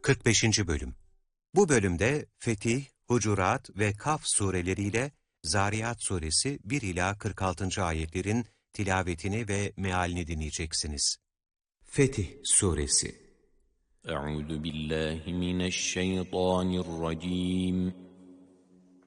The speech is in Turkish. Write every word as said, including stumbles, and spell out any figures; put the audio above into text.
kırk beşinci Bölüm. Bu bölümde Fetih, Hucurat ve Kaf sureleriyle Zariyat suresi bir ila kırk altıncı ayetlerin tilavetini ve mealini dinleyeceksiniz. Fetih suresi. Euzu billahi mineşşeytanirracim.